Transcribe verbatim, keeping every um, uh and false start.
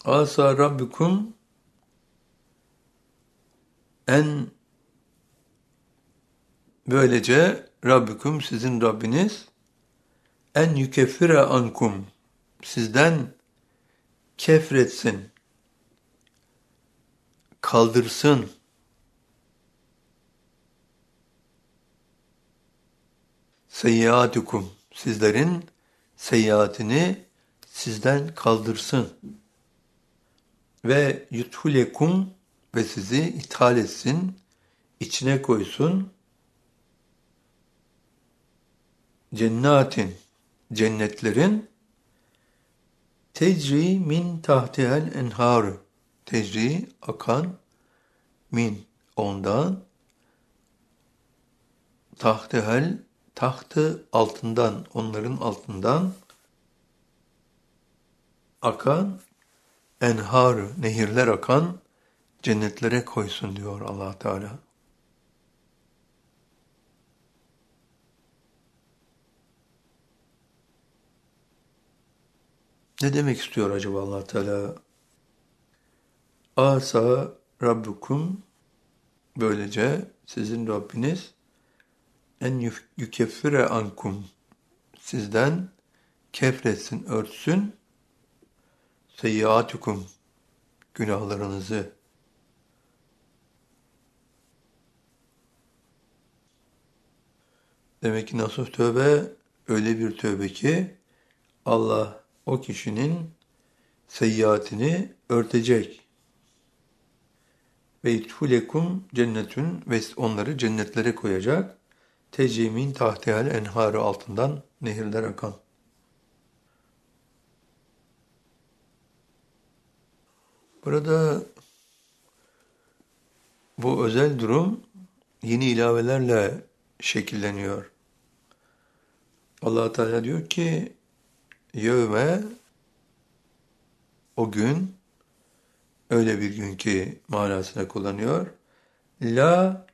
Asa Rabbikum en böylece Rabbikum sizin Rabbiniz en yükeffire ankum sizden kefretsin, kaldırsın. Seyyiatukum sizlerin seyyiatini sizden kaldırsın. Ve yudhulekum ve sizi ithal etsin, içine koysun. Cennetin, cennetlerin tecri min tahtihel enhar, tecri akan min ondan, tahtihel tahtı altından, onların altından akan enhar, nehirler akan cennetlere koysun diyor Allah Teala. Ne demek istiyor acaba Allah Teala? Asa Rabbukum böylece sizin Rabbiniz en yükeffire ankum sizden kefretsin, örtsün seyyiatukum günahlarınızı. Demek ki nasuh tövbe öyle bir tövbe ki Allah o kişinin seyyiatini örtecek. Ve ithulekum cennetün ve onları cennetlere koyacak. Tecimin tahtihal enharı altından nehirler akan. Burada bu özel durum yeni ilavelerle şekilleniyor. Allah Teala diyor ki yevme o gün öyle bir gün ki manasına kullanıyor. La